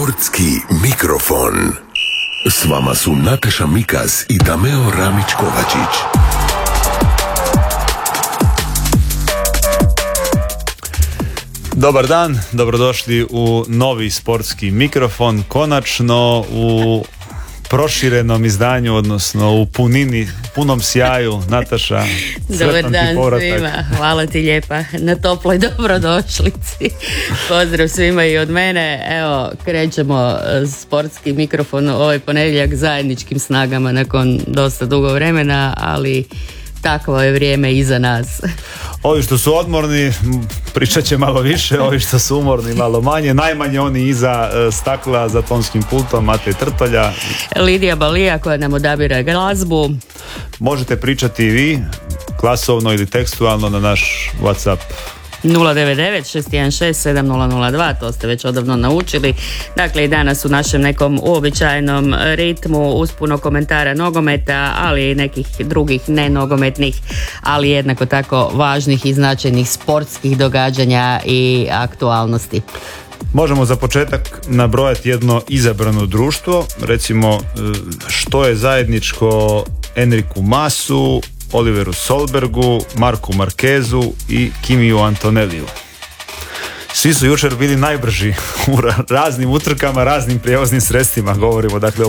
Sportski mikrofon. S vama su Nataša Mikas i Dameo Ramić-Kovačić. Dobar dan, dobrodošli u novi sportski mikrofon, konačno u proširenom izdanju, odnosno u punom sjaju. Nataša, dobar dan povratak. Svima, hvala ti lijepa na toploj dobrodošlici. Pozdrav svima i od mene. Evo, krećemo sportski mikrofon ovaj ponedjeljak zajedničkim snagama nakon dosta dugo vremena, ali takvo je vrijeme iza nas. Ovi što su odmorni pričat će malo više, ovi što su umorni malo manje. Najmanje oni iza stakla za tonskim pultom, Matej Trtolja, Lidija Balija koja nam odabira glazbu. Možete pričati i vi glasovno ili tekstualno na naš WhatsApp 099-616-7002, to ste već odavno naučili. Dakle, i danas u našem nekom uobičajenom ritmu uz puno komentara nogometa, ali i nekih drugih nenogometnih, ali jednako tako važnih i značajnih sportskih događanja i aktualnosti. Možemo za početak nabrojati jedno izabrano društvo, recimo što je zajedničko Enriku Masu, Oliveru Solbergu, Marku Markezu i Kimiju Antonelliju. Svi su jučer bili najbrži u raznim utrkama, raznim prijevoznim sredstvima, govorimo dakle o